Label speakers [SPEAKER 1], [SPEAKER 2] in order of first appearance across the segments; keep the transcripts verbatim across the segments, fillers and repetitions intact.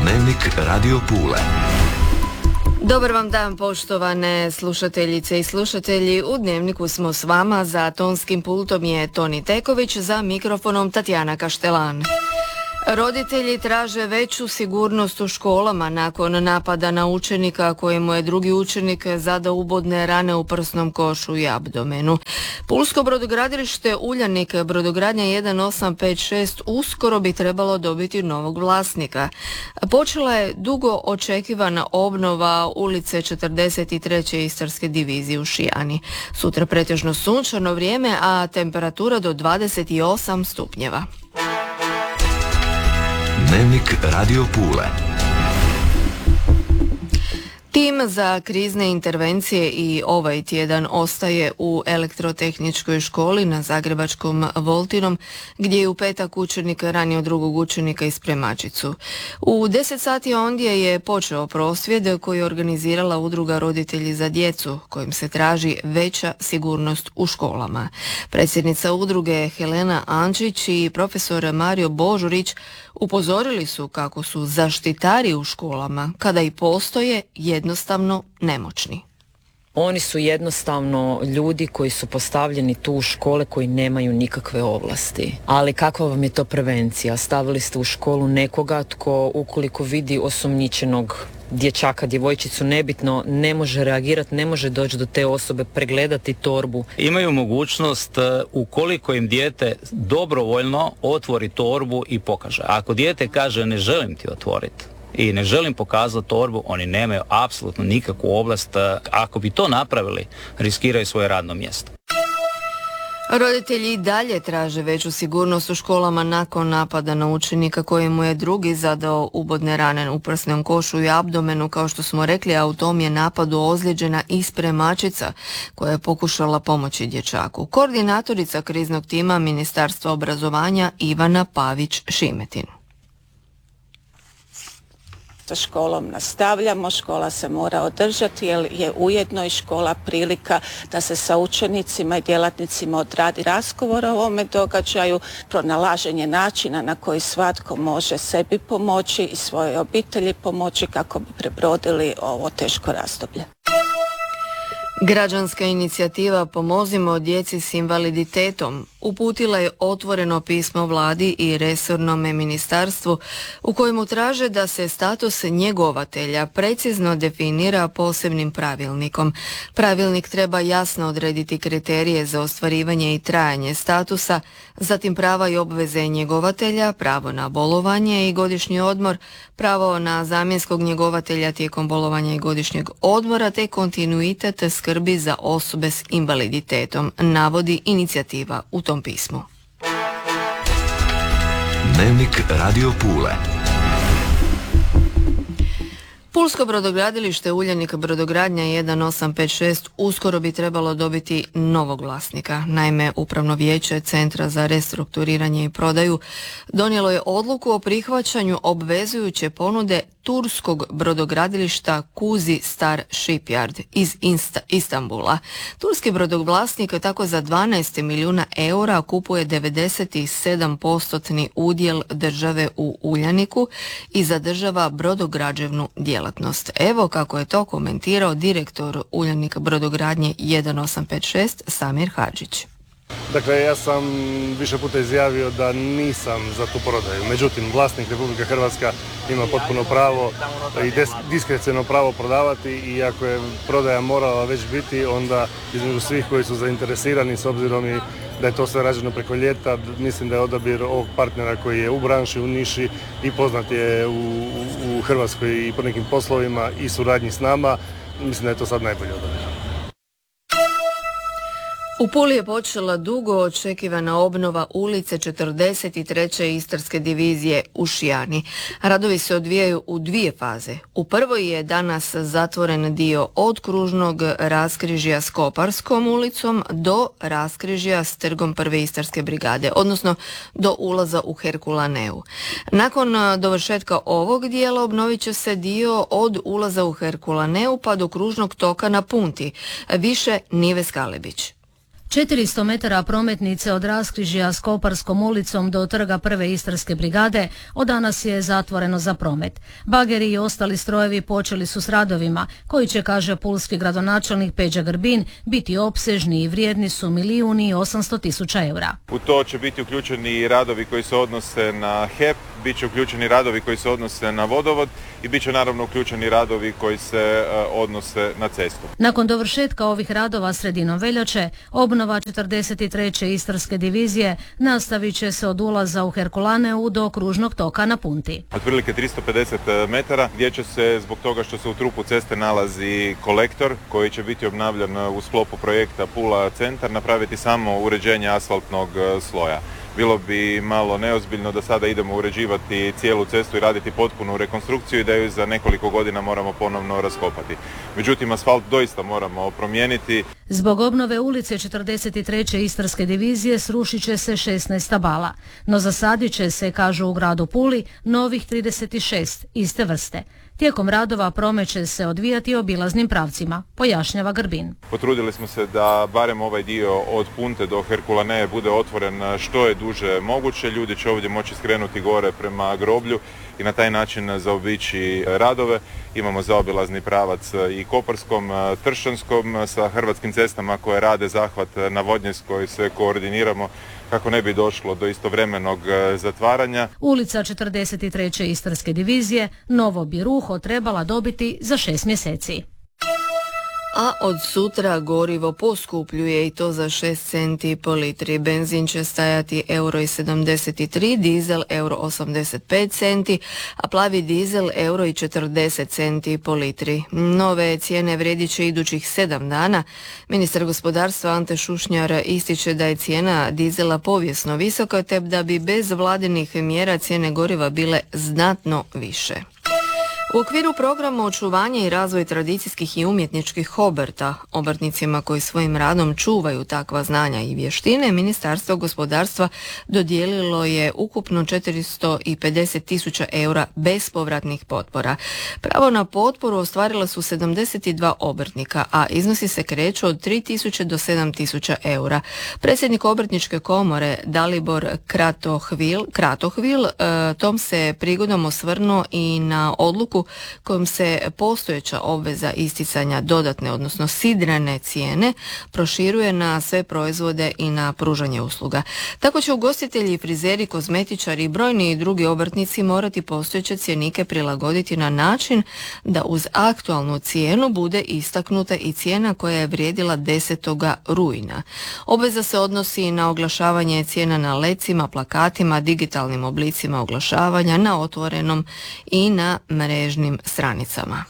[SPEAKER 1] Dnevnik Radio Pule.
[SPEAKER 2] Dobar vam dan, poštovane slušateljice i slušatelji. U Dnevniku smo s vama, za tonskim pultom je Toni Teković, za mikrofonom Tatjana Kaštelan. Roditelji traže veću sigurnost u školama nakon napada na učenika kojemu je drugi učenik zadao ubodne rane u prsnom košu i abdomenu. Pulsko brodogradilište Uljanik brodogradnja jedan osam pet šest uskoro bi trebalo dobiti novog vlasnika. Počela je dugo očekivana obnova ulice četrdeset treće Istarske divizije u Šijani. Sutra pretežno sunčano vrijeme, a temperatura do dvadeset osam stupnjeva.
[SPEAKER 1] Dnevnik Radio Pule.
[SPEAKER 2] Tim za krizne intervencije i ovaj tjedan ostaje u elektrotehničkoj školi na zagrebačkom Voltinom, gdje je u petak učenik ranio drugog učenika i spremačicu. U deset sati ondje je počeo prosvjed koji je organizirala udruga Roditelji za djecu, kojim se traži veća sigurnost u školama. Predsjednica udruge Helena Ančić i profesor Mario Božurić upozorili su kako su zaštitari u školama, kada i postoje, jednostavno nemoćni.
[SPEAKER 3] Oni su jednostavno ljudi koji su postavljeni tu u škole koji nemaju nikakve ovlasti. Ali kakva vam je to prevencija? Stavili ste u školu nekoga tko, ukoliko vidi osumnjičenog dječaka, djevojčicu, nebitno, ne može reagirati, ne može doći do te osobe, pregledati torbu.
[SPEAKER 4] Imaju mogućnost, ukoliko im dijete dobrovoljno otvori torbu i pokaže. Ako dijete kaže ne želim ti otvoriti i ne želim pokazati torbu, oni nemaju apsolutno nikakvu ovlast. Ako bi to napravili, riskiraju svoje radno mjesto.
[SPEAKER 2] Roditelji i dalje traže veću sigurnost u školama nakon napada na učenika kojemu je drugi zadao ubodne rane u prsnom košu i abdomenu. Kao što smo rekli, a u tom je napadu ozlijeđena i spremačica koja je pokušala pomoći dječaku. Koordinatorica kriznog tima Ministarstva obrazovanja Ivana Pavić-Šimetin.
[SPEAKER 5] Sa školom nastavljamo, škola se mora održati jer je ujedno i škola prilika da se sa učenicima i djelatnicima odradi razgovor o ovome događaju, pronalaženje načina na koji svatko može sebi pomoći i svojoj obitelji pomoći kako bi prebrodili ovo teško razdoblje.
[SPEAKER 2] Građanska inicijativa Pomozimo djeci s invaliditetom uputila je otvoreno pismo vladi i resornome ministarstvu u kojemu traže da se status njegovatelja precizno definira posebnim pravilnikom. Pravilnik treba jasno odrediti kriterije za ostvarivanje i trajanje statusa, zatim prava i obveze njegovatelja, pravo na bolovanje i godišnji odmor, pravo na zamjenskog njegovatelja tijekom bolovanja i godišnjeg odmora te kontinuitet skrbi za osobe s invaliditetom, navodi inicijativa u tom pismu.
[SPEAKER 1] Dnevnik Radio Pule.
[SPEAKER 2] Pulsko brodogradilište Uljanik brodogradnja jedan osam pet šest uskoro bi trebalo dobiti novog vlasnika. Naime, Upravno vijeće Centra za restrukturiranje i prodaju donijelo je odluku o prihvaćanju obvezujuće ponude turskog brodogradilišta Kuzi Star Shipyard iz Insta- Istanbula. Turski brodovlasnik tako za dvanaest milijuna eura kupuje devedeset sedam posto udjel države u Uljaniku i zadržava brodograđevnu djelatnost. Evo kako je to komentirao direktor Uljanik brodogradnje jedan osam pet šest Samir Hadžić.
[SPEAKER 6] Dakle, ja sam više puta izjavio da nisam za tu prodaju. Međutim, vlasnik Republika Hrvatska ima potpuno pravo i diskreciono pravo prodavati i ako je prodaja morala već biti, onda između svih koji su zainteresirani, s obzirom i da je to sve rađeno preko ljeta, mislim da je odabir ovog partnera koji je u branši, u niši i poznat je u, u Hrvatskoj i po nekim poslovima i suradnji s nama, mislim da je to sad najbolje odabir.
[SPEAKER 2] U Puli je počela dugo očekivana obnova ulice četrdeset treće Istarske divizije u Šijani. Radovi se odvijaju u dvije faze. U prvoj je danas zatvoren dio od kružnog raskrižja s Koparskom ulicom do raskrižja s trgom prve Istarske brigade, odnosno do ulaza u Herkulaneu. Nakon dovršetka ovog dijela obnovit će se dio od ulaza u Herkulaneu pa do kružnog toka na Punti, više Nive Skalebić.
[SPEAKER 7] četiristo metara prometnice od raskrižja s Koparskom ulicom do trga prve Istarske brigade od danas je zatvoreno za promet. Bageri i ostali strojevi počeli su s radovima, koji će, kaže pulski gradonačelnik Peđa Grbin, biti opsežni i vrijedni su milijun i osamsto tisuća eura.
[SPEAKER 8] U to će biti uključeni i radovi koji se odnose na H E P, bit će uključeni radovi koji se odnose na vodovod i bit će naravno uključeni radovi koji se uh, odnose na cestu.
[SPEAKER 7] Nakon dovršetka ovih radova sredinom veljače, obnova četrdeset treće Istarske divizije nastavit će se od ulaza u Herkulaneu do kružnog toka na Punti.
[SPEAKER 8] Otprilike tristo pedeset metara gdje će se, zbog toga što se u trupu ceste nalazi kolektor koji će biti obnavljan u sklopu projekta Pula centar, napraviti samo uređenje asfaltnog sloja. Bilo bi malo neozbiljno da sada idemo uređivati cijelu cestu i raditi potpunu rekonstrukciju i da ju za nekoliko godina moramo ponovno raskopati. Međutim, asfalt doista moramo promijeniti.
[SPEAKER 7] Zbog obnove ulice četrdeset treće Istarske divizije srušit će se šesnaest stabala, no zasadit će se, kažu u gradu Puli, novih trideset šest iste vrste. Tijekom radova promet će se odvijati obilaznim pravcima, pojašnjava Grbin.
[SPEAKER 8] Potrudili smo se da barem ovaj dio od Punte do Herkulaneje bude otvoren što je duže moguće. Ljudi će ovdje moći skrenuti gore prema groblju i na taj način zaobići radove. Imamo zaobilazni pravac i Koparskom, Tršćanskom, sa Hrvatskim cestama koje rade zahvat na Vodnjeskoj, sve koordiniramo kako ne bi došlo do istovremenog zatvaranja.
[SPEAKER 7] Ulica četrdeset treće Istarske divizije novo bi ruho trebala dobiti za šest mjeseci.
[SPEAKER 2] A od sutra gorivo poskupljuje i to za šest centi po litri. Benzin će stajati euro i sedamdeset tri, dizel euro osamdeset pet centi, a plavi dizel euro i četrdeset centi po litri. Nove cijene vrijedit će idućih sedam dana. Ministar gospodarstva Ante Šušnjar ističe da je cijena dizela povijesno visoka, te da bi bez vladinih mjera cijene goriva bile znatno više. U okviru programa očuvanja i razvoj tradicijskih i umjetničkih obrta, obrtnicima koji svojim radom čuvaju takva znanja i vještine, Ministarstvo gospodarstva dodijelilo je ukupno četiristo pedeset tisuća eura bespovratnih potpora. Pravo na potporu ostvarila su sedamdeset dva obrtnika, a iznosi se kreću od tri tisuće do sedam tisuća eura. Predsjednik Obrtničke komore Dalibor Kratohvil, Kratohvil tom se prigodom osvrnuo i na odluku kojom se postojeća obveza isticanja dodatne, odnosno sidrane cijene proširuje na sve proizvode i na pružanje usluga. Tako će ugostitelji, frizeri, kozmetičari i brojni drugi obrtnici morati postojeće cjenike prilagoditi na način da uz aktualnu cijenu bude istaknuta i cijena koja je vrijedila desetog rujna. Obveza se odnosi na oglašavanje cijena na lecima, plakatima, digitalnim oblicima oglašavanja, na otvorenom i na mrežnim stranicama.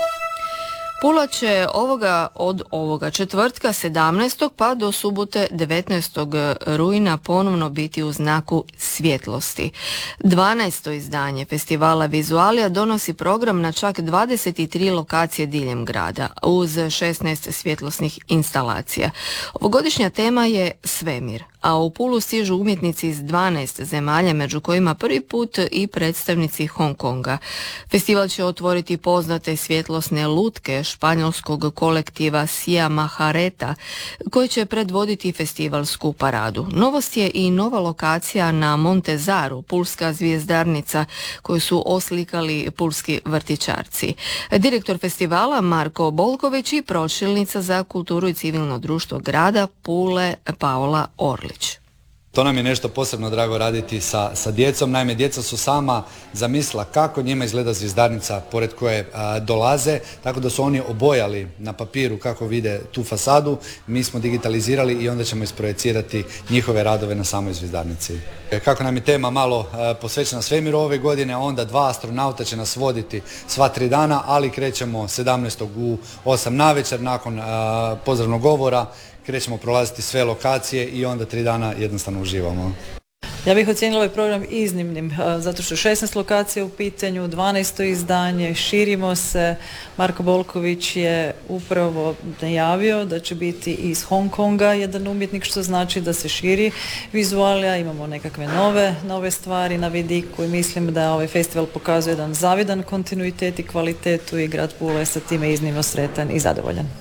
[SPEAKER 2] Pula će ovoga od ovoga četvrtka sedamnaestog pa do subote devetnaestog rujna ponovno biti u znaku svjetlosti. dvanaesto izdanje festivala Vizualija donosi program na čak dvadeset tri lokacije diljem grada uz šesnaest svjetlosnih instalacija. Ovogodišnja tema je svemir, a u Pulu stižu umjetnici iz dvanaest zemalja, među kojima prvi put i predstavnici Hong Konga. Festival će otvoriti poznate svjetlosne lutke španjolskog kolektiva Sia Mahareta, koji će predvoditi festivalsku paradu. Novost je i nova lokacija na Montezaru, pulska zvijezdarnica, koju su oslikali pulski vrtićarci. Direktor festivala Marko Bolković i pročelnica za kulturu i civilno društvo grada Pule Paola Orlić.
[SPEAKER 9] To nam je nešto posebno drago raditi sa, sa djecom. Naime, djeca su sama zamislila kako njima izgleda zvjezdarnica pored koje a, dolaze, tako da su oni obojali na papiru kako vide tu fasadu. Mi smo digitalizirali i onda ćemo isprojecirati njihove radove na samoj zvjezdarnici. Kako nam je tema malo a, posvećena svemiru ove godine, onda dva astronauta će nas voditi sva tri dana, ali krećemo sedamnaestog u osam navečer nakon a, pozdravnog govora. Krećemo prolaziti sve lokacije i onda tri dana jednostavno uživamo.
[SPEAKER 10] Ja bih ocijenila ovaj program iznimnim, zato što šesnaest lokacija u pitanju, dvanaesto izdanje, širimo se. Marko Bolković je upravo najavio da će biti iz Hong Konga jedan umjetnik, što znači da se širi vizualija, imamo nekakve nove, nove stvari na vidiku i mislim da ovaj festival pokazuje jedan zavidan kontinuitet i kvalitetu i grad Pula je sa time iznimno sretan i zadovoljan.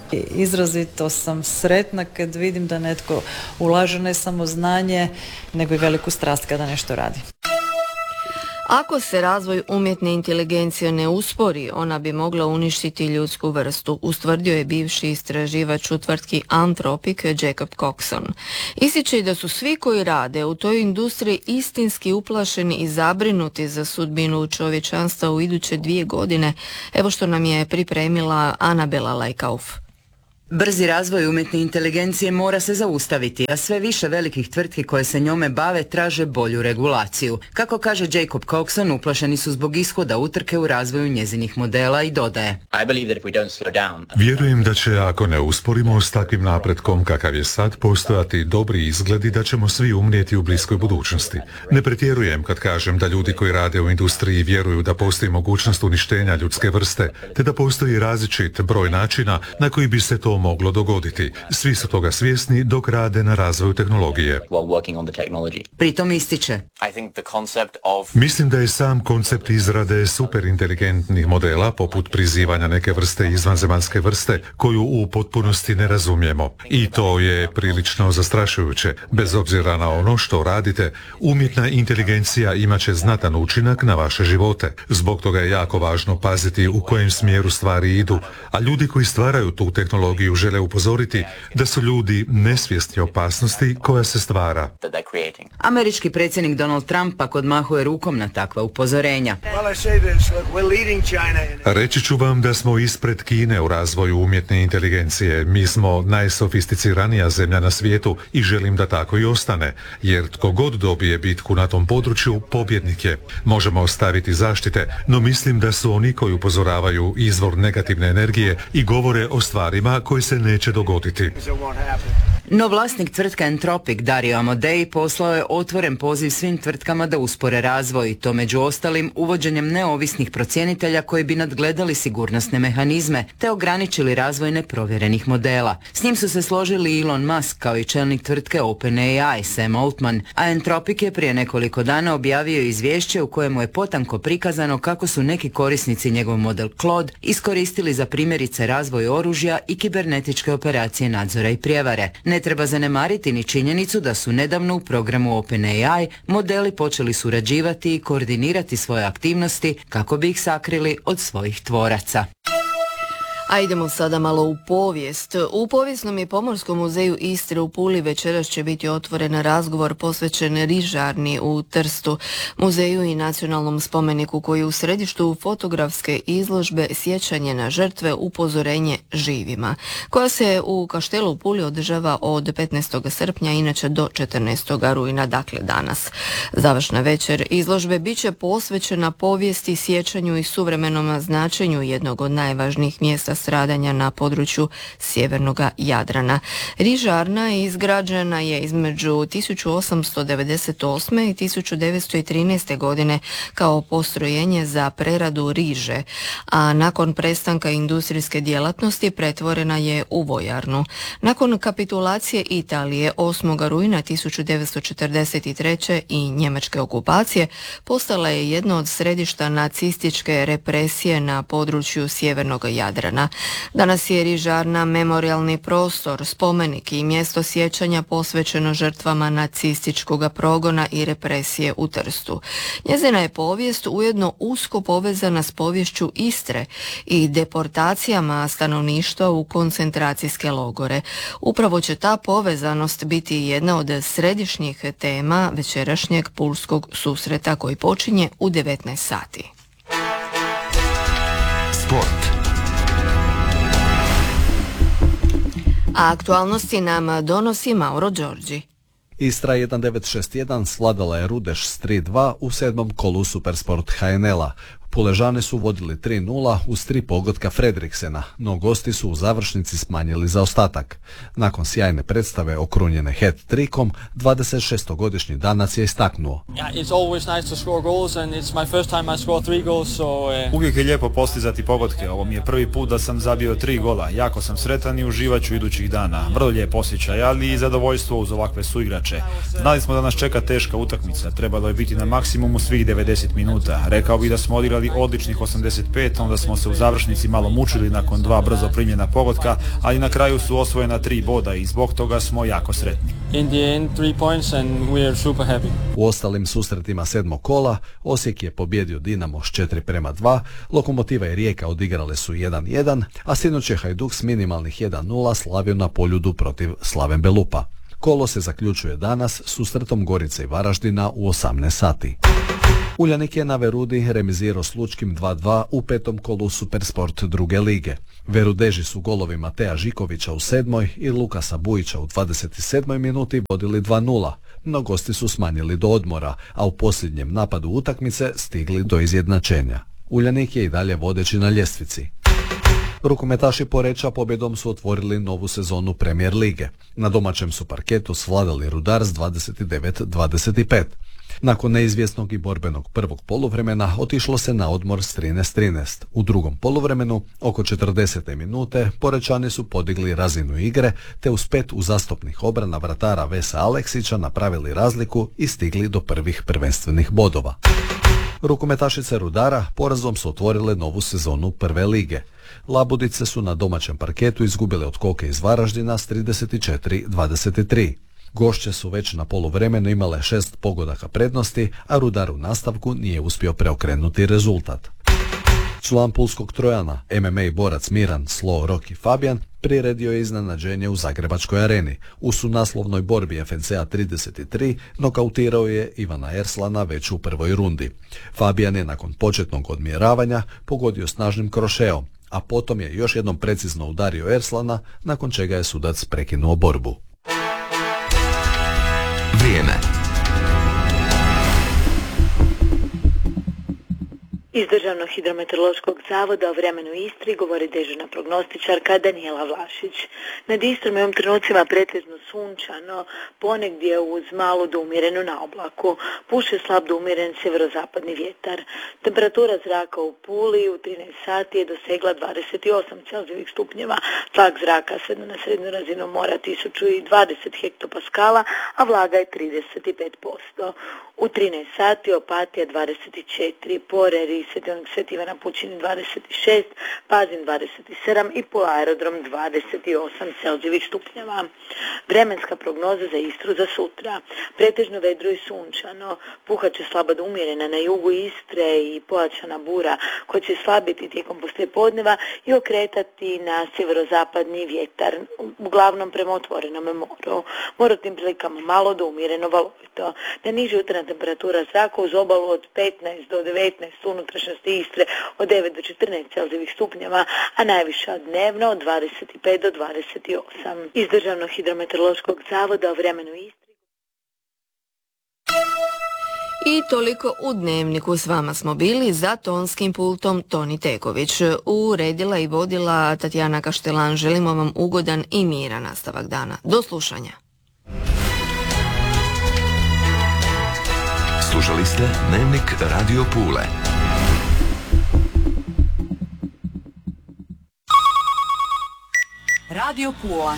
[SPEAKER 10] Izrazito sam sretna kad vidim da netko ulaže ne samo znanje, nego i veliku strast kada nešto radi.
[SPEAKER 2] Ako se razvoj umjetne inteligencije ne uspori, ona bi mogla uništiti ljudsku vrstu, ustvrdio je bivši istraživač u tvrtki Anthropic Jacob Coxon. Ističe da su svi koji rade u toj industriji istinski uplašeni i zabrinuti za sudbinu čovječanstva u iduće dvije godine. Evo što nam je pripremila Anabela Lajkauf.
[SPEAKER 11] Brzi razvoj umjetne inteligencije mora se zaustaviti, a sve više velikih tvrtki koje se njome bave traže bolju regulaciju. Kako kaže Jacob Coxon, uplašeni su zbog ishoda utrke u razvoju njezinih modela i dodaje:
[SPEAKER 12] Vjerujem da će, ako ne usporimo s takvim napretkom kakav je sad, postojati dobri izgledi da ćemo svi umrijeti u bliskoj budućnosti. Ne pretjerujem kad kažem da ljudi koji rade u industriji vjeruju da postoji mogućnost uništenja ljudske vrste, te da postoji različit broj načina na koji bi se to moglo dogoditi. Svi su toga svjesni dok rade na razvoju tehnologije.
[SPEAKER 11] Pritom ističe:
[SPEAKER 12] Mislim da je sam koncept izrade superinteligentnih modela, poput prizivanja neke vrste izvanzemaljske vrste, koju u potpunosti ne razumijemo. I to je prilično zastrašujuće. Bez obzira na ono što radite, umjetna inteligencija imat će znatan učinak na vaše živote. Zbog toga je jako važno paziti u kojem smjeru stvari idu, a ljudi koji stvaraju tu tehnologiju žele upozoriti da su ljudi nesvjesni opasnosti koja se stvara.
[SPEAKER 11] Američki predsjednik Donald Trump pak odmahuje rukom na takva upozorenja.
[SPEAKER 12] Reći ću vam da smo ispred Kine u razvoju umjetne inteligencije. Mi smo najsofisticiranija zemlja na svijetu i želim da tako i ostane, jer tko god dobije bitku na tom području, pobjednik je. Možemo ostaviti zaštite, no mislim da su oni koji upozoravaju izvor negativne energije i govore o stvarima koji se neće dogoditi.
[SPEAKER 11] No vlasnik tvrtke Anthropic Dario Amodei poslao je otvoren poziv svim tvrtkama da uspore razvoj, to među ostalim uvođenjem neovisnih procjenitelja koji bi nadgledali sigurnosne mehanizme te ograničili razvoj neprovjerenih modela. S njim su se složili Elon Musk kao i čelnik tvrtke OpenAI Sam Altman, a Anthropic je prije nekoliko dana objavio izvješće u kojemu je potanko prikazano kako su neki korisnici njegov model Claude iskoristili za primjerice razvoj oružja i kibernetičke operacije nadzora i prijevare. Ne treba zanemariti ni činjenicu da su nedavno u programu OpenAI modeli počeli surađivati i koordinirati svoje aktivnosti kako bi ih sakrili od svojih tvoraca.
[SPEAKER 2] A idemo sada malo u povijest. U Povijesnom i Pomorskom muzeju Istre u Puli večeras će biti otvoren razgovor posvećen rižarni u Trstu, muzeju i nacionalnom spomeniku koji je u središtu fotografske izložbe Sjećanje na žrtve, upozorenje živima, koja se u Kaštelu u Puli održava od petnaestog srpnja, inače do četrnaestog rujna, dakle danas. Završna večer izložbe bit će posvećena povijesti, sjećanju i suvremenom značenju jednog od najvažnijih mjesta stradanja na području sjevernog Jadrana. Rižarna izgrađena je između tisuću osamsto devedeset osme i tisuću devetsto trinaeste. godine kao postrojenje za preradu riže, a nakon prestanka industrijske djelatnosti pretvorena je u vojarnu. Nakon kapitulacije Italije osmog rujna tisuću devetsto četrdeset treće. i njemačke okupacije postala je jedno od središta nacističke represije na području sjevernog Jadrana. Danas je rižarna memorijalni prostor, spomenik i mjesto sjećanja posvećeno žrtvama nacističkog progona i represije u Trstu. Njezina je povijest ujedno usko povezana s poviješću Istre i deportacijama stanovništva u koncentracijske logore. Upravo će ta povezanost biti jedna od središnjih tema večerašnjeg pulskog susreta koji počinje u devetnaest sati.
[SPEAKER 1] Sport.
[SPEAKER 2] A aktualnosti nam donosi Mauro Đorđi.
[SPEAKER 13] Istra jedan devet šest jedan svladala je Rudeš s tri dva u sedmom kolu Supersport H N L-a. Puležani su vodili tri nula uz tri pogotka Fredriksena, no gosti su u završnici smanjili zaostatak. Nakon sjajne predstave okrunjene hat-trikom, dvadesetšestogodišnji Danac je istaknuo:
[SPEAKER 14] Uvijek je lijepo postizati pogodke, ovo mi je prvi put da sam zabio tri gola. Jako sam sretan i uživat ću idućih dana. Vrlo lijep osjećaj, ali i zadovoljstvo uz ovakve suigrače. Znali smo da nas čeka teška utakmica, trebalo je biti na maksimumu svih devedeset minuta. Rekao bih da smo odigrali ostvarili odličnih osamdeset pet, onda smo se u završnici malo mučili nakon dva brzo primljena pogotka, ali na kraju su osvojena tri boda i zbog toga smo jako sretni.
[SPEAKER 15] In the end, three points and we are super happy.
[SPEAKER 13] U ostalim susretima sedmog kola Osijek je pobjedio Dinamo s četiri prema dva, Lokomotiva i Rijeka odigrale su jedan jedan, a sinoć je Hajduk s minimalnih jedan nula slavio na Poljudu protiv Slaven Belupa. Kolo se zaključuje danas susretom Gorice i Varaždina u osamnaest sati. Uljanik je na Verudi remizirao s Lučkim dva dva u petom kolu Supersport druge lige. Verudeži su golovi Mateja Žikovića u sedmoj i Lukasa Bujića u dvadeset sedmoj minuti vodili dva nula, no gosti su smanjili do odmora, a u posljednjem napadu utakmice stigli do izjednačenja. Uljanik je i dalje vodeći na ljestvici. Rukometaši Poreča pobjedom su otvorili novu sezonu Premier lige. Na domaćem su parketu svladali Rudar s dvadeset devet dvadeset pet. Nakon neizvjesnog i borbenog prvog poluvremena otišlo se na odmor s trinaest trinaest. U drugom poluvremenu, oko četrdesete minute, Porečani su podigli razinu igre, te uz pet uzastopnih obrana vratara Vesa Aleksića napravili razliku i stigli do prvih prvenstvenih bodova. Rukometašice Rudara porazom su otvorile novu sezonu prve lige. Labudice su na domaćem parketu izgubile od Koke iz Varaždina s trideset četiri dvadeset tri. Gošće su već na poluvremenu imale šest pogodaka prednosti, a Rudar u nastavku nije uspio preokrenuti rezultat. Član pulskog Trojana, em em a borac Miran Slo Roki Fabijan, priredio je iznenađenje u Zagrebačkoj areni. U sunaslovnoj borbi ef en ce a trideset tri nokautirao je Ivana Erslana već u prvoj rundi. Fabijan je nakon početnog odmjeravanja pogodio snažnim krošeom, a potom je još jednom precizno udario Erslana, nakon čega je sudac prekinuo borbu.
[SPEAKER 1] Vrijeme.
[SPEAKER 16] Iz Državnog hidrometeorološkog zavoda o vremenu u Istri govori dežurna prognostičarka Danijela Vlašić. Nad Istrom je u ovim trenucima pretežno sunčano, ponegdje uz malu do umjerenu na oblaku. Puše slab do umjeren sjeverozapadni vjetar. Temperatura zraka u Puli u trinaest sati je dosegla dvadeset osam Celzijevih stupnjeva. Tlak zraka sve na srednju razinu mora tisuću dvadeset hektopaskala, a vlaga je trideset pet posto. U trinaest sati Opatija dvadeset četiri, Poreri, Sveti Ivan na Pučini dvadeset šest, Pazin dvadeset sedam i Pula aerodrom dvadeset osam Celzijevih stupnjeva. Vremenska prognoza za Istru za sutra. Pretežno vedro i sunčano, puhat će slaba do umjerena na jugu Istre i pojačana bura koja će slabiti tijekom poslijepodneva i okretati na sjeverozapadni vjetar, uglavnom prema otvorenom moru. Mora tim prilikama malo do umjereno valovito. Na niži jutarnja temperatura zraka uz obalu od petnaest do devetnaest, unutrašnjosti Istre od devet do četrnaest Celzijevih stupnjeva, a najviša dnevno od dvadeset pet do dvadeset osam. Iz Državnog hidrometeorološkog zavoda o vremenu Istri.
[SPEAKER 2] I toliko u Dnevniku. S vama smo bili, za tonskim pultom Toni Teković. Uredila i vodila Tatjana Kaštelan. Želimo vam ugodan i miran nastavak dana. Do slušanja.
[SPEAKER 1] Slušali ste Dnevnik Radio Pule.
[SPEAKER 17] Radio Pula.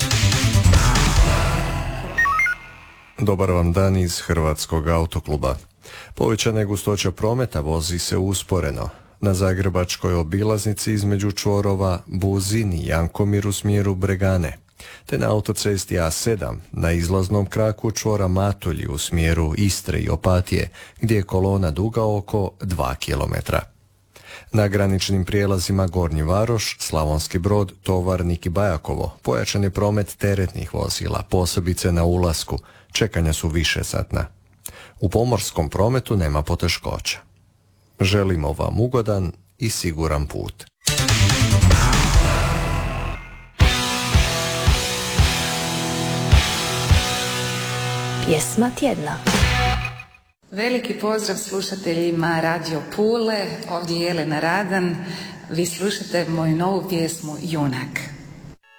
[SPEAKER 18] Dobar vam dan iz Hrvatskog autokluba. Povećana je gustoća prometa, vozi se usporeno. Na zagrebačkoj obilaznici između čvorova Buzin i Jankomir u smjeru Bregane, te na autocesti A sedam na izlaznom kraku čvora Matulji u smjeru Istre i Opatije, gdje je kolona duga oko dva kilometra. Na graničnim prijelazima Gornji Varoš, Slavonski Brod, Tovarnik i Bajakovo pojačan je promet teretnih vozila, posebice na ulasku, čekanja su višesatna. U pomorskom prometu nema poteškoća. Želimo vam ugodan i siguran put.
[SPEAKER 17] Pjesma tjedna.
[SPEAKER 19] Veliki pozdrav slušateljima Radio Pule, ovdje je Jelena Radan. Vi slušate moju novu pjesmu Junak.